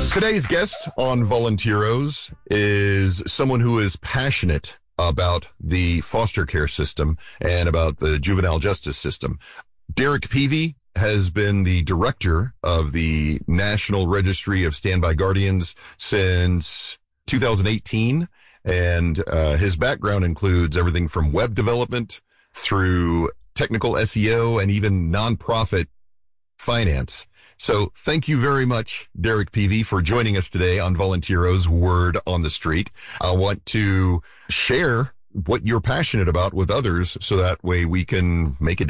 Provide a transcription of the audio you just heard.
Today's guest on Volunteeros is someone who is passionate about the foster care system and about the juvenile justice system. Derek Peavy has been the director of the National Registry of Standby Guardians since 2018, and his background includes everything from web development through technical SEO and even nonprofit finance. So thank you very much, Derek Peavy, for joining us today on Volunteeros Word on the Street. I want to share what you're passionate about with others so that way we can make a